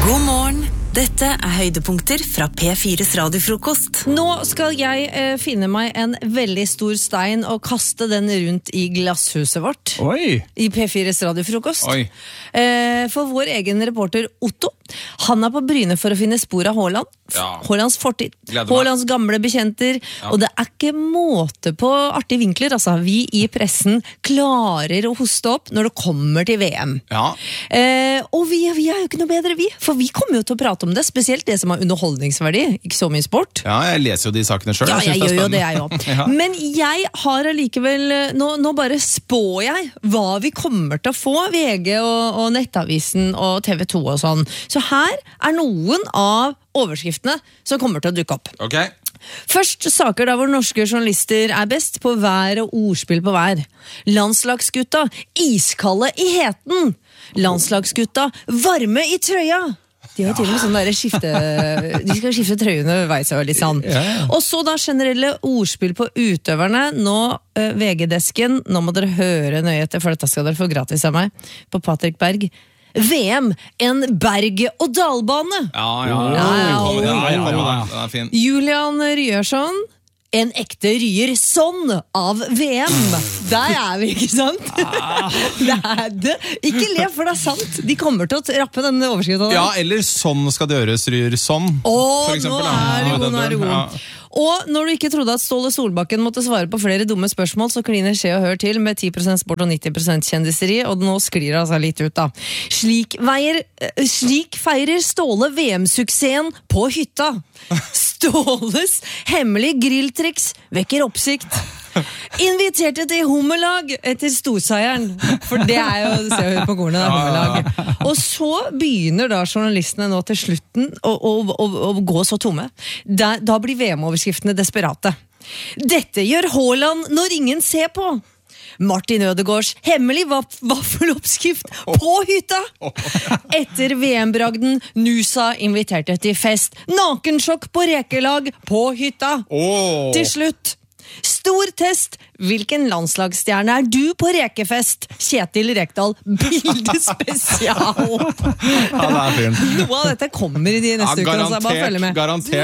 God morgen. Dette høydepunkter fra P4's radiofrokost. Nå skal jeg finne meg en veldig stor stein og kaste den rundt i glasshuset vårt. Oi! I P4's radiofrokost. Oi. For vår egen reporter Otto, han på Bryne for å finne spor av Haaland. Ja. Haalands fortid. Gleder meg. Haalands gamle bekjenter. Ja. Og det ikke måte på artige vinkler. Altså, vi i pressen klarer å hoste opp når det kommer til VM. Ja. Og vi jo ikke noe bedre, vi. For vi kommer jo til å prate om det, spesielt det som har underholdningsverdi, ikke så mye sport. Ja, jeg leser jo de sakene selv. Ja, jeg gjør jo det, jeg også. Ja. Men jeg har allikevel, nå bare spår jeg hva vi kommer til å få, VG og Nettavisen og TV 2 og sånn. Så her noen av overskriftene som kommer til å dukke opp. Ok. Først saker der hvor norske journalister best på vær og ordspill på vær. Landslagsgutta, iskalde i heten. Landslagsgutta, varme i trøya. De har til og med sånn der de skal skifte trøyene veis og litt sånn. Ja. Og så da generelle ordspill på utøverne. Nå VG-desken, nå må dere høre nøye etter, for dette skal dere få gratis av meg, på Patrick Berg. VM, en berg- og dalbane. Ja, det fin. Julian Ryerson, en ekte ryer sånn av VM. Der vi, ikke sant? Det ikke le, for det sant. De kommer til å rappe denne overskriften. Ja, eller sånn skal det gjøres, ryr sånn. For eksempel, nå det god. Ja. Og når du ikke trodde at Ståle Solbakken måtte svare på flere dumme spørsmål, så kliner Skje og Hør til med 10% sport og 90% kjendiseri, og nå sklir det altså litt ut da. Slik feirer Ståle VM-suksessen på hytta. Ståles hemmelige grilltriks vekker oppsikt. Inviterte til hummerlag etter storseieren. For det jo, ser vi på kornet, hummerlag. Og så begynner da journalistene nå til slutten å gå så tomme. Da blir VM-overskriftene desperate. Dette gjør Haaland når ingen ser på. Martin Ødegaards hemmelig vaffeloppskrift på hytta. Etter VM-bragden, Nusa inviterte til fest. Nakensjokk på rekelag på hytta. Til slutt, stor test. Hvilken landslagsstjerne du på rekefest? Kjetil Rekdal, bildespesial. Ja, det fint. Noe av dette kommer i de neste ukene, så bare følg med. Garantert.